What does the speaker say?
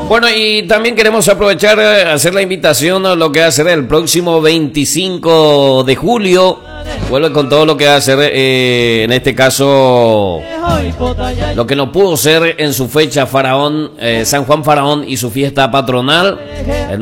Bueno, y también queremos aprovechar, hacer la invitación a lo que va a ser el próximo 25 de julio. Vuelve con todo lo que va a ser, en este caso, lo que no pudo ser en su fecha Faraón, San Juan Faraón y su fiesta patronal.